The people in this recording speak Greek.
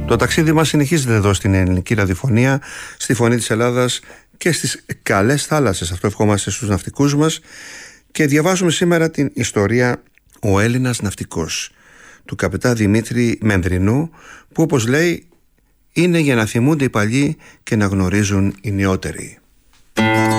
Το ταξίδι μας συνεχίζεται εδώ στην ελληνική ραδιοφωνία, στη Φωνή της Ελλάδας και στις καλές θάλασσες. Αυτό ευχόμαστε στους ναυτικούς μας. Και διαβάζουμε σήμερα την ιστορία «Ο Έλληνας ναυτικός» του καπετάν Δημήτρη Μενδρινού, που όπως λέει είναι για να θυμούνται οι παλιοί και να γνωρίζουν οι νεότεροι.